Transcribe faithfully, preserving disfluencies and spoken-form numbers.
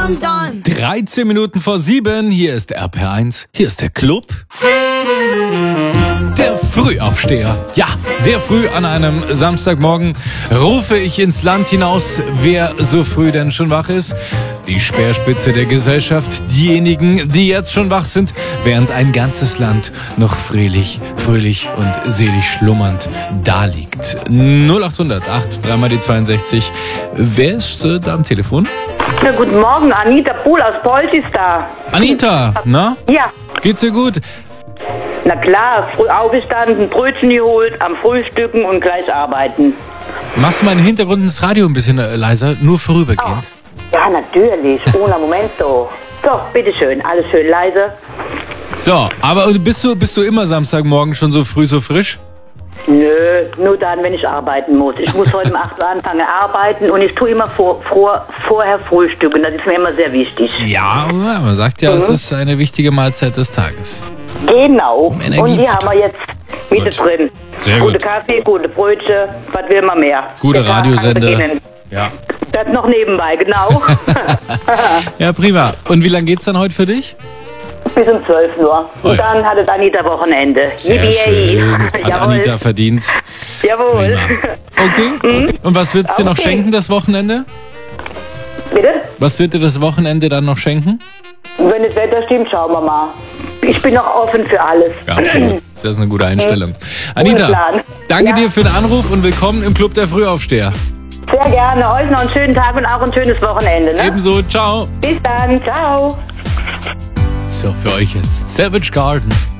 London. dreizehn Minuten vor sieben, hier ist R P R eins, hier ist der Club. Der Frühaufsteher. Ja, sehr früh an einem Samstagmorgen rufe ich ins Land hinaus, wer so früh denn schon wach ist. Die Speerspitze der Gesellschaft, diejenigen, die jetzt schon wach sind, während ein ganzes Land noch fröhlich, fröhlich und selig schlummernd daliegt. null acht hundert acht, dreimal die zweiundsechzig. Wer ist äh, da am Telefon? Na, guten Morgen, Anita Pohl aus Polch ist da. Anita, na? Ja, Geht's dir gut? na klar, früh aufgestanden, Brötchen geholt, am Frühstücken und gleich arbeiten. Machst du mal im Hintergrund das Radio ein bisschen äh, leiser, nur vorübergehend? Ja, natürlich, ohne Momento. So, bitteschön, alles schön leise. So, aber bist du, bist du immer Samstagmorgen schon so früh, so frisch? Nö, nur dann, wenn ich arbeiten muss. Ich muss heute um acht Uhr anfangen arbeiten und ich tue immer vor, vor, vorher frühstücken, das ist mir immer sehr wichtig. Ja, man sagt ja, mhm. es ist eine wichtige Mahlzeit des Tages. Genau, Um Energie und die zu haben wir jetzt Mitte Gut. drin. Sehr gute gut. Kaffee, gute Brötchen, was will man mehr? Gute Der Tag kann Radiosender. beginnen. Ja. Das noch nebenbei, genau. Ja, prima. Und wie lange geht's dann heute für dich? Bis um zwölf Uhr. Oh ja. Und dann hat es Anita Wochenende. Sehr Yippie! schön. Hat Jawohl. Anita verdient. Jawohl. Prima. Okay. Und was wird's dir noch Okay. schenken, das Wochenende? Bitte? Was wird dir das Wochenende dann noch schenken? Wenn das Wetter stimmt, schauen wir mal. Ich bin noch offen für alles. Ja, absolut. Das ist eine gute Einstellung. Ohne Anita, Plan. danke Ja. dir für den Anruf und willkommen im Club der Frühaufsteher. Sehr gerne. Euch noch einen schönen Tag und auch ein schönes Wochenende. Ne? Ebenso, ciao. Bis dann. Ciao. So, für euch jetzt Savage Garden.